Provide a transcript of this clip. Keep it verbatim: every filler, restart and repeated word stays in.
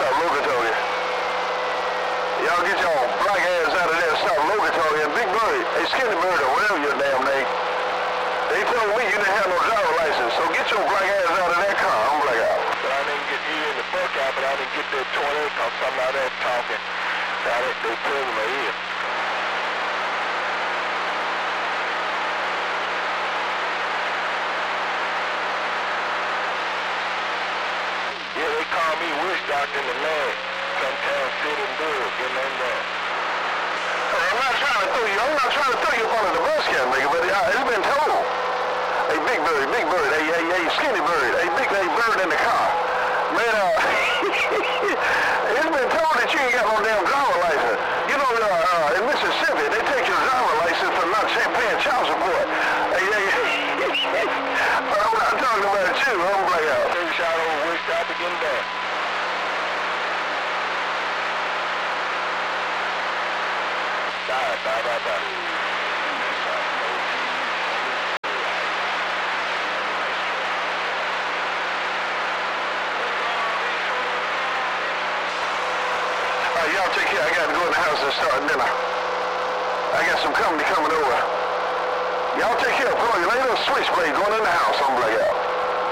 Stop Locatoria. Y'all get your black ass out of there. Stop Locatoria. Big Bird, hey, Skinny Bird, or whatever your damn name. They told me you didn't have no driver license, so get your black ass out of that car. I'm black out. But I didn't get you in the book out, but I didn't get that twenty because something out there talking. Got it, they pulled my ear. Yeah, they call me witch doctor in the leg. Sometimes sit and do it, getting on there. Hey, I'm not trying to throw you, I'm not trying to throw you up under the bus, can nigga, but uh, it's been told. Hey, Big Bird, Big Bird, hey, hey, hey, Skinny Bird, hey, Big hey, Bird in the car. Man, uh, it's been told that you ain't got no damn driver license. You know, uh, uh, in Mississippi, they take your driver license for not paying child support. Hey, hey, hey, I'm not talking about you, I'm like, uh, Take a shot over witch doctor, getting back. Bye, bye, bye, bye. Y'all take care. I got to go in the house and start dinner. I got some company coming over. Y'all take care. Plug your later switchblade going in the house. I'm like, out.